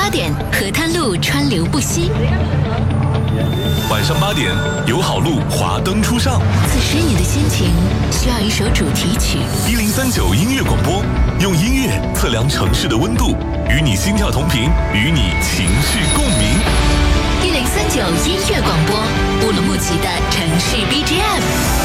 8点，河滩路川流不息。 晚上8点，友好路华灯初上。 此时你的心情需要一首主题曲。 1039音乐广播，用音乐测量城市的温度，与你心跳同频，与你情绪共鸣。 1039音乐广播，乌鲁木齐的城市 BGM。